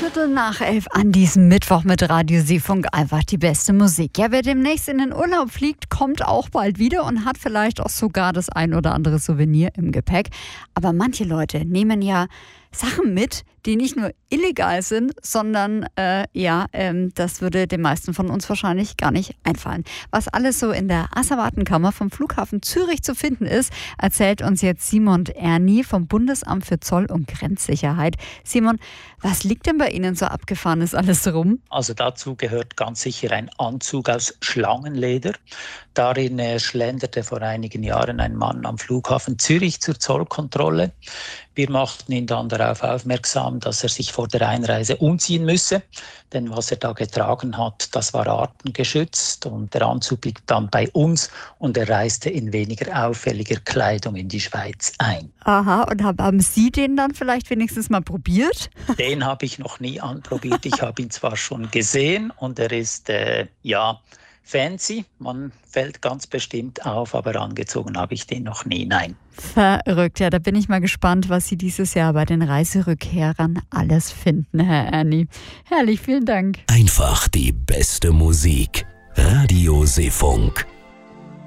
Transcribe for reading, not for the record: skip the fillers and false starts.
11:15 an diesem Mittwoch mit Radio Seefunk einfach die beste Musik. Ja, wer demnächst in den Urlaub fliegt, kommt auch bald wieder und hat vielleicht auch sogar das ein oder andere Souvenir im Gepäck. Aber manche Leute nehmen ja Sachen mit, die nicht nur illegal sind, sondern das würde den meisten von uns wahrscheinlich gar nicht einfallen. Was alles so in der Asservatenkammer vom Flughafen Zürich zu finden ist, erzählt uns jetzt Simon Erni vom Bundesamt für Zoll- und Grenzsicherheit. Simon, was liegt denn bei Ihnen so abgefahrenes alles rum? Also dazu gehört ganz sicher ein Anzug aus Schlangenleder. Darin schlenderte vor einigen Jahren ein Mann am Flughafen Zürich zur Zollkontrolle. Wir machten ihn dann darauf aufmerksam, dass er sich vor der Einreise umziehen müsse. Denn was er da getragen hat, das war artengeschützt. Und der Anzug liegt dann bei uns und er reiste in weniger auffälliger Kleidung in die Schweiz ein. Aha, und haben Sie den dann vielleicht wenigstens mal probiert? Den habe ich noch nie anprobiert. Ich habe ihn zwar schon gesehen und er ist, fancy. Man fällt ganz bestimmt auf, aber angezogen habe ich den noch nie, nein. Verrückt, ja, da bin ich mal gespannt, was Sie dieses Jahr bei den Reiserückkehrern alles finden, Herr Erni. Herrlich, vielen Dank. Einfach die beste Musik. Radio Seefunk.